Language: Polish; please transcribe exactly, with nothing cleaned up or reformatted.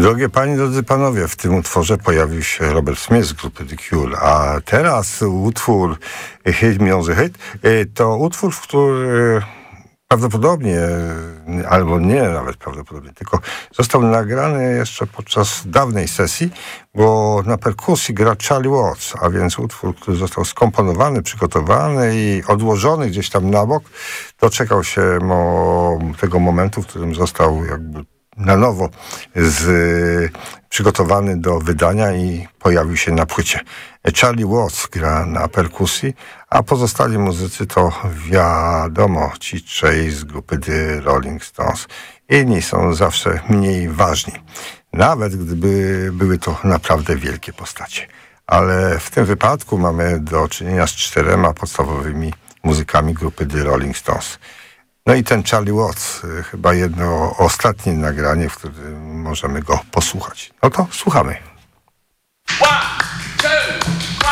Drogie panie, drodzy panowie, w tym utworze pojawił się Robert Smith z grupy The Cure, a teraz utwór Hit Me on the Hit to utwór, w który prawdopodobnie, albo nie nawet prawdopodobnie, tylko został nagrany jeszcze podczas dawnej sesji, bo na perkusji gra Charlie Watts, a więc utwór, który został skomponowany, przygotowany i odłożony gdzieś tam na bok, doczekał się mo, tego momentu, w którym został jakby na nowo z, przygotowany do wydania i pojawił się na płycie. Charlie Watts gra na perkusji, a pozostali muzycy to wiadomo, ci trzej z grupy The Rolling Stones. Inni są zawsze mniej ważni, nawet gdyby były to naprawdę wielkie postacie. Ale w tym wypadku mamy do czynienia z czterema podstawowymi muzykami grupy The Rolling Stones. No i ten Charlie Watts, chyba jedno ostatnie nagranie, w którym możemy go posłuchać. No to słuchamy.